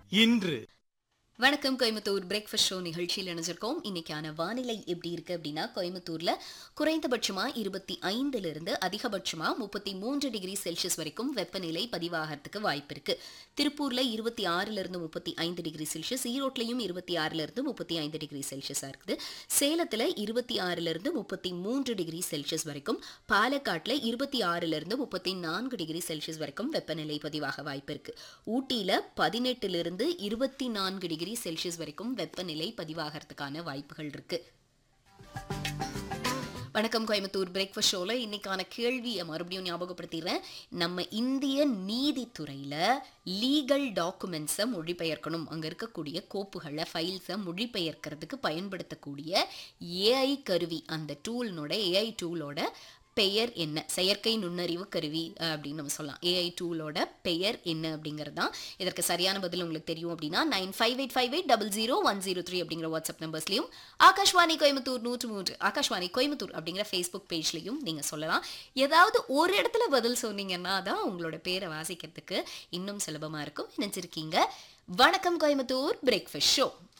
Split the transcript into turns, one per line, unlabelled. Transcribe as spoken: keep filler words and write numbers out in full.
இன்று
வணக்கம் Coimbatore breakfast show நிகழ்ச்சியில் இணைஞ்சிருக்கோம். இன்னைக்கான வானிலை எப்படி இருக்கு அப்படின்னா, கோயம்புத்தூர்ல குறைந்தபட்சமா இருபத்தி ஐந்துல இருந்து அதிகபட்சமா முப்பத்தி மூன்று டிகிரி செல்சியஸ் வரைக்கும் வெப்பநிலை பதிவாகிறதுக்கு வாய்ப்பு இருக்கு. திருப்பூர்ல இருபத்தி ஆறுல இருந்து முப்பத்தி ஐந்து டிகிரி செல்சியஸ், ஈரோட்லயும் இருபத்தி ஆறுல இருந்து முப்பத்தி ஐந்து டிகிரி செல்சியஸா இருக்குது. சேலத்துல இருபத்தி ஆறுல இருந்து முப்பத்தி மூன்று டிகிரி செல்சியஸ் வரைக்கும், பாலக்காட்டுல இருபத்தி ஆறுல இருந்து முப்பத்தி நான்கு டிகிரி செல்சியஸ் வரைக்கும் வெப்பநிலை பதிவாக வாய்ப்பு இருக்கு. ஊட்டியில பதினெட்டுல இருந்து இருபத்தி நான்கு டிகிரி செல்சியஸ் வரைக்கும் வெப்பநிலை பதிவாகிறதுக்கான வாய்ப்புகள் இருக்கு. வணக்கம் கோயம்புத்தூர் பிரேக்ஃபாஸ்ட் ஷோல இன்னைக்கான கேள்வியை மறுபடியும் ஞாபகப்படுத்திடுறேன். நம்ம இந்திய நீதித்துறையில லீகல் டாக்குமெண்ட்ஸை மொழிபெயர்க்கணும், அங்க இருக்கக்கூடிய கோப்புகளை ஃபைல்ஸை மொழிபெயர்க்கிறதுக்கு பயன்படுத்தக்கூடிய ஏஐ கருவி, அந்த டூல்னோட ஏஐ டூலோட பெயர் என்ன? செயற்கை நுண்ணறிவு கருவி அப்படின்னு நம்ம சொல்லலாம். ஏஐ டூலோட பெயர் என்ன அப்படிங்கிறது தான். இதற்கு சரியான பதில் உங்களுக்கு தெரியும் அப்படின்னா nine five eight five eight double zero one zero three அப்படிங்கிற வாட்ஸ்அப் நம்பர்ஸ்லையும், ஆகாஷ்வாணி கோயம்புத்தூர் நூற்று மூன்று ஆகாஷ்வாணி கோயம்புத்தூர் அப்படிங்கிற ஃபேஸ்புக் பேஜ்லையும் நீங்க சொல்லலாம். ஏதாவது ஒரு இடத்துல பதில் சொன்னீங்கன்னா தான் உங்களோட பேரை வாசிக்கிறதுக்கு இன்னும் சுலபமா இருக்கும். நினைச்சிருக்கீங்க வணக்கம் கோயம்புத்தூர் பிரேக்ஃபாஸ்ட் ஷோ.